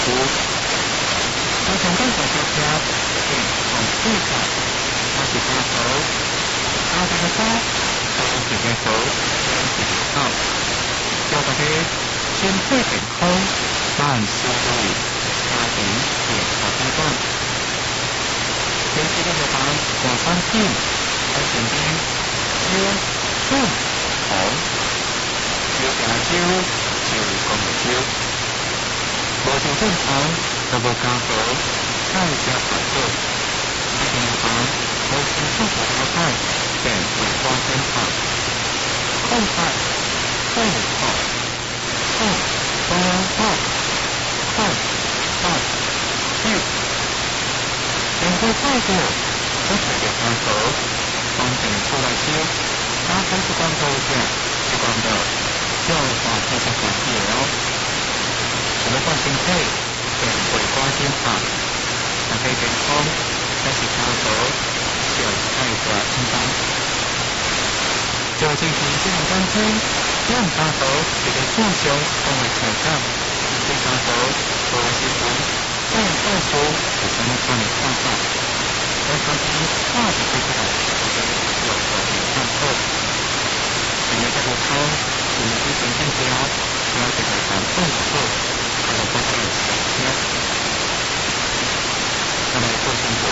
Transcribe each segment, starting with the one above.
我从刚才说起，从最早他是家头，他这个家都是个头，是个靠，叫大家身体健康，万事如意，家庭也好开放。平时的地方我相信在身边有顺红，有牙椒，就讲椒，无就正常。都无家伙，太加繁复。这个地方无清楚的了解，便会发生差。空白，空白，空空空空空六。经过太过，不随着家伙，方便出来烧。他开始关注下，就讲到，就话这些关系了。什么关心配？便会关心他，大家健康，这是家伙上太大承担。就正是这样关心，让家伙一个互相都会成长，对家伙无新闻，再告诉有什么样的看法，我相信话题接下来有所探讨。今日这个汤，我们是先先聊，了解了谈动作。还有包括小车，那么做新闻，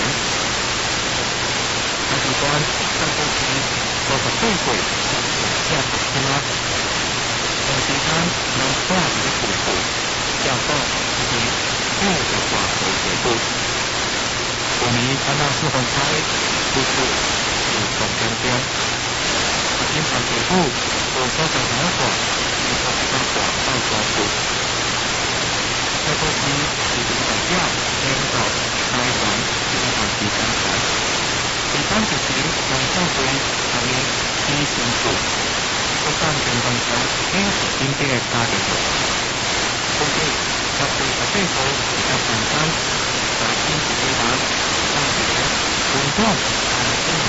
那有关上周期包括对轨这样的tema，有时间能画一个图谱，叫做一个旧的画图节目。我们看到四分开，不是有从中间，经常节目有所在的画，有所在的画到专注。这个是一种代表领导开展这个问题讲法。第三就是能教会他们提醒出不但情况下应是应该家庭的，所以特别是最后比较简单，在经济对谈、大学、工作。